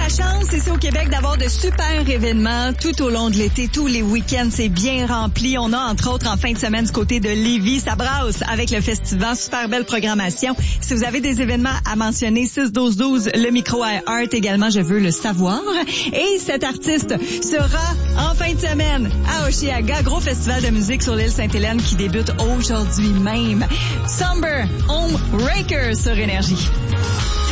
la chance ici au Québec d'avoir de super événements tout au long de l'été. Tous les week-ends, c'est bien rempli. On a entre autres en fin de semaine du côté de Lévis, ça brasse avec le festival. Super belle programmation. Si vous avez des événements à mentionner, 6-12-12, le micro à Art également, je veux le savoir. Et cet artiste sera en fin de semaine à Oshiaga, gros festival de musique sur l'île Sainte-Hélène qui débute aujourd'hui même. Somber Home Raker sur Énergie.